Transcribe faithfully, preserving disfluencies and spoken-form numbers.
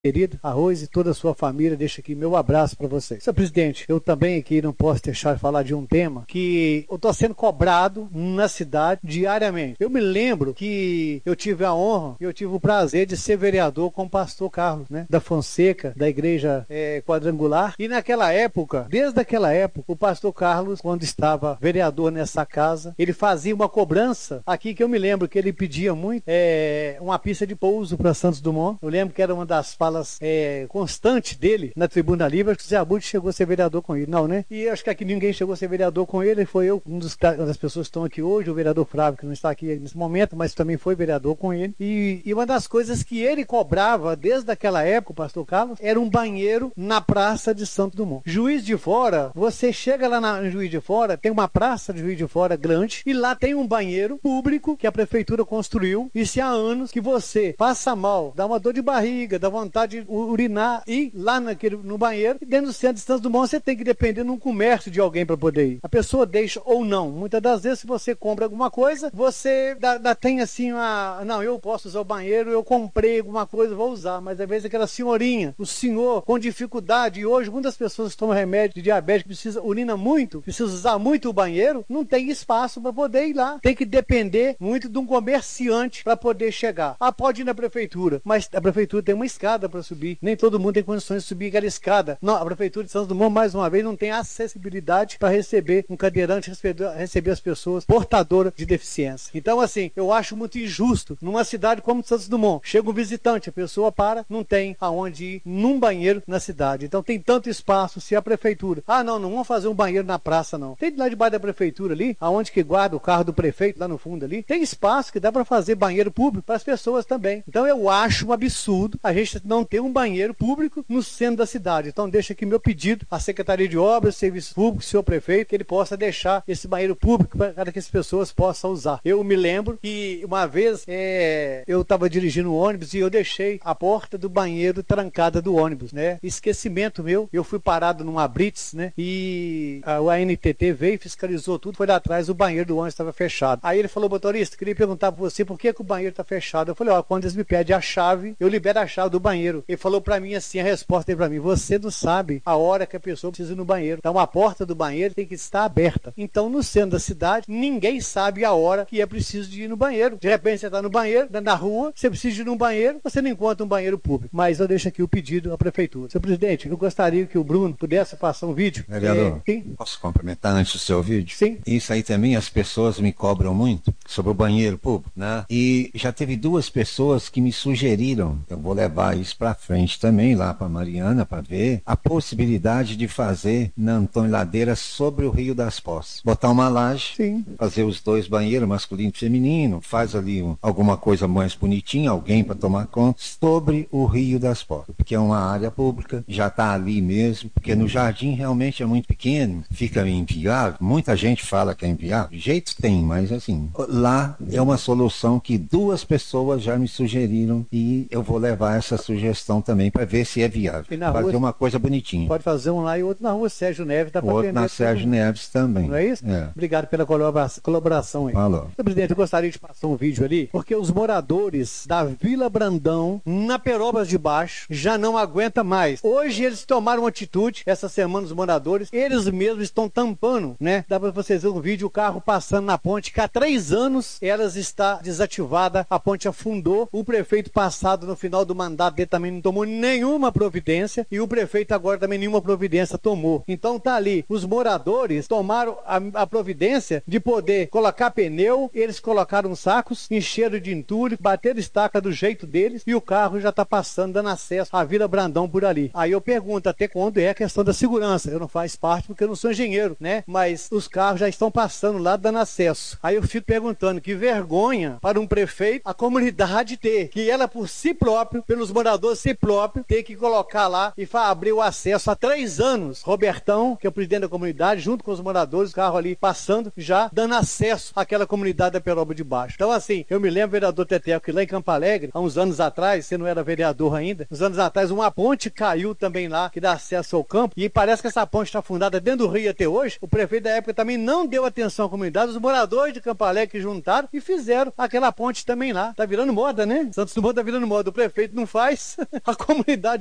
querida, a Rose e toda a sua família, deixa aqui meu abraço para vocês. Senhor presidente, eu também aqui não posso deixar de falar de um tema que eu estou sendo cobrado na cidade diariamente. Eu me lembro que eu tive a honra, eu tive o prazer de ser vereador com o pastor Carlos, né, da Fonseca, da igreja é, quadrangular, e naquela época, desde aquela época, o pastor Carlos, quando estava vereador nessa casa, ele fazia uma cobrança aqui que eu me lembro que ele pedia muito, é, uma pista de pouso para Santos Dumont. Eu lembro que era uma das falas É, constante dele na Tribuna Livre. Acho que o Zé Abud chegou a ser vereador com ele, não, né? E acho que aqui ninguém chegou a ser vereador com ele, foi eu, um dos, uma das pessoas que estão aqui hoje, o vereador Flávio, que não está aqui nesse momento, mas também foi vereador com ele. E, e uma das coisas que ele cobrava desde aquela época, o pastor Carlos, era um banheiro na Praça de Santos Dumont. Juiz de Fora, você chega lá na Juiz de Fora, tem uma praça de Juiz de Fora grande, e lá tem um banheiro público que a prefeitura construiu, e se há anos que você passa mal, dá uma dor de barriga, dá vontade de urinar e lá naquele, no banheiro, e dentro do centro de Santos Dumont você tem que depender num comércio de alguém para poder ir. A pessoa deixa ou não. Muitas das vezes, se você compra alguma coisa, você dá, dá, tem assim uma... Não, eu posso usar o banheiro, eu comprei alguma coisa, vou usar. Mas às vezes aquela senhorinha, o senhor com dificuldade, e hoje muitas pessoas que tomam remédio de diabetes, precisa, urina muito, precisa usar muito o banheiro, não tem espaço para poder ir lá. Tem que depender muito de um comerciante para poder chegar. Ah, pode ir na prefeitura, mas a prefeitura tem uma escada para subir. Nem todo mundo tem condições de subir aquela escada. Não, a prefeitura de Santos Dumont, mais uma vez, não tem acessibilidade para receber um cadeirante, receber, receber as pessoas portadoras de deficiência. Então, assim, eu acho muito injusto numa cidade como Santos Dumont. Chega um visitante, a pessoa para, não tem aonde ir num banheiro na cidade. Então, tem tanto espaço, se a prefeitura... Ah, não, não vamos fazer um banheiro na praça, não. Tem lá debaixo da prefeitura ali, aonde que guarda o carro do prefeito, lá no fundo ali, tem espaço que dá para fazer banheiro público para as pessoas também. Então, eu acho um absurdo a gente não ter um banheiro público no centro da cidade. Então deixa aqui meu pedido à Secretaria de Obras, Serviços Públicos, senhor prefeito, que ele possa deixar esse banheiro público para que as pessoas possam usar. Eu me lembro que uma vez é, eu estava dirigindo um ônibus e eu deixei a porta do banheiro trancada do ônibus, né? Esquecimento meu, eu fui parado numa blitz, né? E a, a N T T veio, fiscalizou tudo, foi lá atrás, o banheiro do ônibus estava fechado. Aí ele falou: motorista, queria perguntar para você por que, que o banheiro está fechado. Eu falei: ó, quando eles me pedem a chave, eu libero a chave do banheiro. Ele falou pra mim assim, a resposta dele pra mim: você não sabe a hora que a pessoa precisa ir no banheiro. Então a porta do banheiro tem que estar aberta. Então no centro da cidade, ninguém sabe a hora que é preciso de ir no banheiro. De repente você tá no banheiro, na rua, você precisa de ir no banheiro, você não encontra um banheiro público. Mas eu deixo aqui o pedido à prefeitura. Senhor presidente, eu gostaria que o Bruno pudesse passar um vídeo. Vereador, é, posso complementar antes do seu vídeo? Sim. Isso aí também as pessoas me cobram muito sobre o banheiro público, né? E já teve duas pessoas que me sugeriram, eu vou levar isso pra frente também, lá para Mariana, para ver a possibilidade de fazer na Antônio Ladeira sobre o Rio das Poças. Botar uma laje, Sim. fazer os dois banheiros, masculino e feminino, faz ali um, alguma coisa mais bonitinha, alguém para tomar conta, sobre o Rio das Poças, porque é uma área pública, já está ali mesmo, porque no jardim realmente é muito pequeno, fica inviável, muita gente fala que é inviável, jeito tem, mas assim, lá é uma solução que duas pessoas já me sugeriram e eu vou levar essa sugestão também para ver se é viável. Fazer rua, uma coisa bonitinha. Pode fazer um lá e outro na rua Sérgio Neves. Dá o outro na Sérgio tudo. Neves também. Não é isso? É. Obrigado pela colaboração, colaboração aí. Falou. Senhor presidente, eu gostaria de passar um vídeo ali, porque os moradores da Vila Brandão, na Perobras de Baixo, já não aguentam mais. Hoje eles tomaram uma atitude, essa semana os moradores, eles mesmos estão tampando, né? Dá para vocês verem um vídeo, o carro passando na ponte, que há três anos elas está desativada, a ponte afundou, o prefeito passado no final do mandato dele também não tomou nenhuma providência e o prefeito agora também nenhuma providência tomou. Então tá ali, os moradores tomaram a, a providência de poder colocar pneu, eles colocaram sacos, encheram de entulho, bateram estaca do jeito deles e o carro já tá passando, dando acesso à Vila Brandão por ali. Aí eu pergunto até quando é a questão da segurança. Eu não faço parte porque eu não sou engenheiro, né? Mas os carros já estão passando lá, dando acesso. Aí eu fico perguntando, que vergonha para um prefeito a comunidade ter, que ela por si próprio, pelos moradores si próprio, ter que colocar lá e abrir o acesso há três anos. Robertão, que é o presidente da comunidade, junto com os moradores, o carro ali passando, já dando acesso àquela comunidade da Peroba de Baixo. Então assim, eu me lembro, vereador Teteco, que lá em Campo Alegre, há uns anos atrás, você não era vereador ainda, uns anos atrás uma ponte caiu também lá, que dá acesso ao campo, e parece que essa ponte está fundada dentro do rio até hoje. O prefeito da época também não deu atenção à comunidade, os moradores de Campo Alegre que juntaram e fizeram aquela ponte também lá. Tá virando moda, né? Santos Dumont tá virando moda, o prefeito não faz a comunidade